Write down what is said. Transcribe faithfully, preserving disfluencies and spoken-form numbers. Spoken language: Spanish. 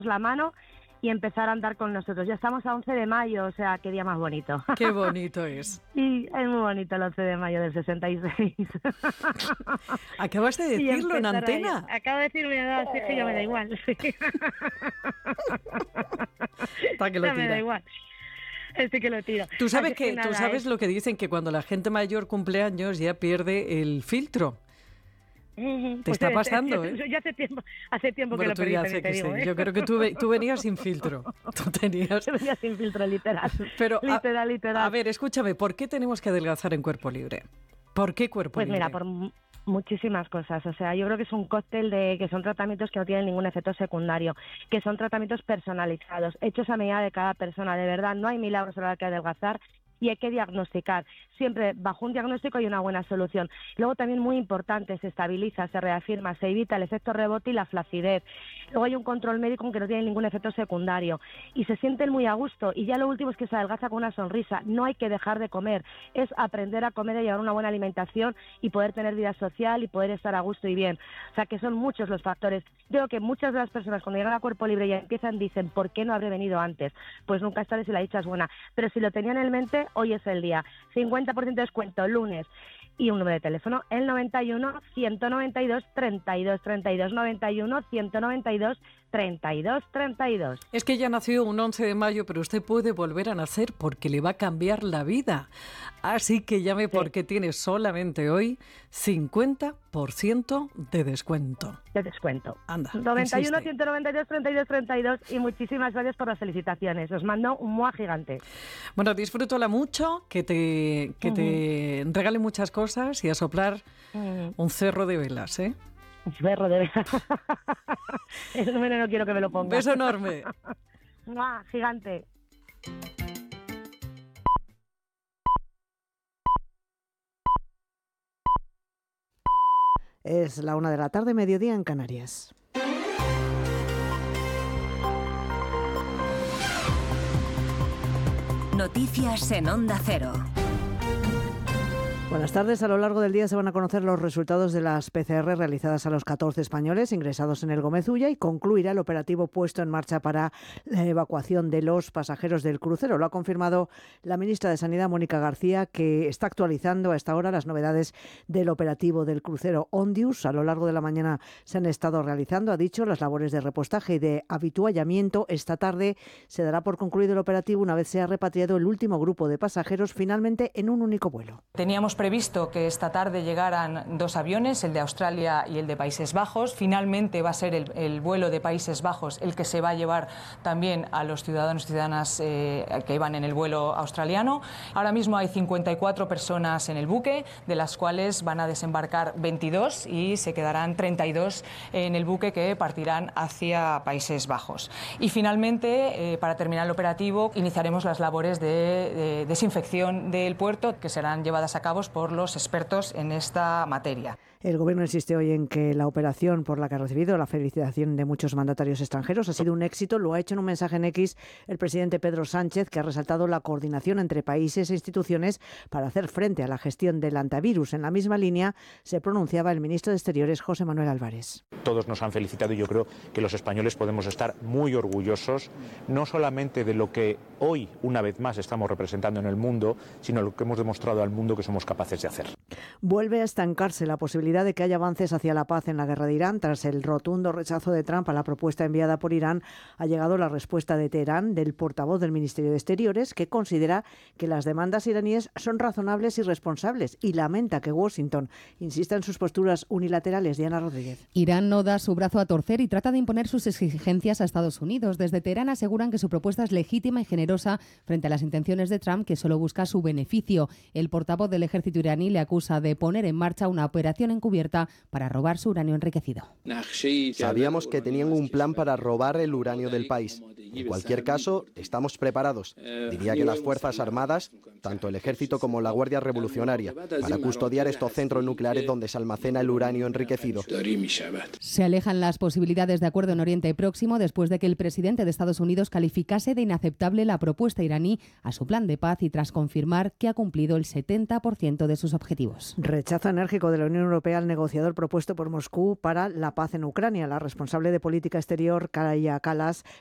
la mano y empezar a andar con nosotros. Ya estamos a once de mayo, o sea, qué día más bonito. Qué bonito es. Y es muy bonito el once de mayo del sesenta y seis. Acabas de decirlo en antena. Ahí. Acabo de decir mi edad, así que ya me da igual. Está que lo ya tira. me da igual. Este que lo tiro. Tú sabes, que, que nada, tú sabes es... lo que dicen, que cuando la gente mayor cumple años ya pierde el filtro. Te pues está sí, pasando, ¿eh? Yo hace tiempo, hace tiempo bueno, que lo perdí, sé te que digo, sí. ¿eh? Yo creo que tú, tú venías sin filtro. Tú tenías... Yo venía sin filtro, literal. Pero, literal, a, literal. A ver, escúchame, ¿por qué tenemos que adelgazar en cuerpo libre? ¿Por qué cuerpo pues libre? Pues mira, por muchísimas cosas. O sea, yo creo que es un cóctel de que son tratamientos que no tienen ningún efecto secundario, que son tratamientos personalizados, hechos a medida de cada persona. De verdad, no hay milagros a la hora de adelgazar. Y hay que diagnosticar. Siempre bajo un diagnóstico hay una buena solución. Luego también muy importante, se estabiliza, se reafirma, se evita el efecto rebote y la flacidez. Luego hay un control médico que no tiene ningún efecto secundario. Y se sienten muy a gusto. Y ya lo último es que se adelgaza con una sonrisa. No hay que dejar de comer. Es aprender a comer y llevar una buena alimentación y poder tener vida social y poder estar a gusto y bien. O sea que son muchos los factores. Creo que muchas de las personas cuando llegan a cuerpo libre y empiezan dicen, ¿por qué no habré venido antes? Pues nunca es tarde si la dicha es buena. Pero si lo tenían en mente, hoy es el día. cincuenta por ciento de descuento lunes. Y un número de teléfono, el noventa y uno, ciento noventa y dos, treinta y dos, treinta y dos, noventa y uno, ciento noventa y dos, treinta y dos, treinta y dos. Es que ya nació un once de mayo, pero usted puede volver a nacer porque le va a cambiar la vida. Así que llame, sí, porque tiene solamente hoy cincuenta por ciento de descuento. De descuento. Anda, noventa y uno, insiste. ciento noventa y dos, treinta y dos, treinta y dos. Y muchísimas gracias por las felicitaciones. Os mando un mua gigante. Bueno, disfrútala mucho, que te, que uh-huh. te regale muchas cosas y a soplar uh-huh. un cerro de velas, ¿eh? Un cerro de velas. Ese número no quiero que me lo pongas. Un beso enorme. ¡Mua! Gigante. Es la una de la tarde, mediodía en Canarias. Noticias en Onda Cero. Buenas tardes. A lo largo del día se van a conocer los resultados de las P C R realizadas a los catorce españoles ingresados en el Gómez Ulla y concluirá el operativo puesto en marcha para la evacuación de los pasajeros del crucero. Lo ha confirmado la ministra de Sanidad, Mónica García, que está actualizando a esta hora las novedades del operativo del crucero Ondius. A lo largo de la mañana se han estado realizando, ha dicho, las labores de repostaje y de habituallamiento. Esta tarde se dará por concluido el operativo una vez se ha repatriado el último grupo de pasajeros, finalmente en un único vuelo. Teníamos previsto que esta tarde llegaran dos aviones, el de Australia y el de Países Bajos. Finalmente va a ser el, el vuelo de Países Bajos el que se va a llevar también a los ciudadanos y ciudadanas eh, que iban en el vuelo australiano. Ahora mismo hay cincuenta y cuatro personas en el buque, de las cuales van a desembarcar veintidós y se quedarán treinta y dos en el buque que partirán hacia Países Bajos. Y finalmente, eh, para terminar el operativo, iniciaremos las labores de, de desinfección del puerto, que serán llevadas a cabo por los expertos en esta materia. El Gobierno insiste hoy en que la operación por la que ha recibido la felicitación de muchos mandatarios extranjeros ha sido un éxito. Lo ha hecho en un mensaje en X el presidente Pedro Sánchez, que ha resaltado la coordinación entre países e instituciones para hacer frente a la gestión del antivirus. En la misma línea se pronunciaba el ministro de Exteriores, José Manuel Álvarez. Todos nos han felicitado y yo creo que los españoles podemos estar muy orgullosos, no solamente de lo que hoy, una vez más, estamos representando en el mundo, sino lo que hemos demostrado al mundo que somos capaces de hacer. Vuelve a estancarse la posibilidad de que haya avances hacia la paz en la guerra de Irán. Tras el rotundo rechazo de Trump a la propuesta enviada por Irán, ha llegado la respuesta de Teherán, del portavoz del Ministerio de Exteriores, que considera que las demandas iraníes son razonables y responsables y lamenta que Washington insista en sus posturas unilaterales. Diana Rodríguez. Irán no da su brazo a torcer y trata de imponer sus exigencias a Estados Unidos. Desde Teherán aseguran que su propuesta es legítima y generosa frente a las intenciones de Trump, que solo busca su beneficio. El portavoz del ejército iraní le acusa de poner en marcha una operación encubierta para robar su uranio enriquecido. Sabíamos que tenían un plan para robar el uranio del país. En cualquier caso, estamos preparados. Diría que las Fuerzas Armadas, tanto el Ejército como la Guardia Revolucionaria, para custodiar estos centros nucleares donde se almacena el uranio enriquecido. Se alejan las posibilidades de acuerdo en Oriente Próximo después de que el presidente de Estados Unidos calificase de inaceptable la propuesta iraní a su plan de paz y tras confirmar que ha cumplido el setenta por ciento de sus objetivos. Rechazo enérgico de la Unión Europea al negociador propuesto por Moscú para la paz en Ucrania. La responsable de política exterior, Kaja Kallas,